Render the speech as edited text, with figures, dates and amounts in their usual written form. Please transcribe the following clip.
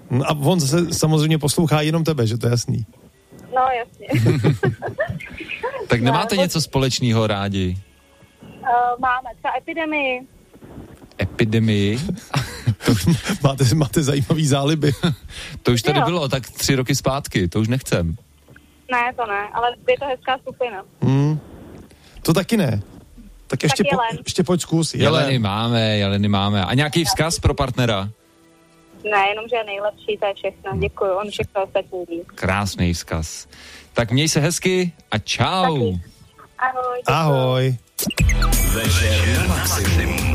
A on zase samozřejmě poslouchá jenom tebe, že to je jasný. No, jasně. Tak nemáte něco společného rádi? Máme třeba epidemii. Epidemii? máte zajímavý záliby. To už tady bylo tak 3 roky zpátky, to už nechcem. Ne, to ne, ale je to hezká skupina. To taky ne. Tak ještě pojď zkus. Jeleny máme. A nějaký vzkaz pro partnera? Ne, jenom že je nejlepší, to je všechno. Děkuju, on všechno ostatní ví. Krásný vzkaz. Tak měj se hezky a čau. Taky. Ahoj. Ahoj. Večer na maximum.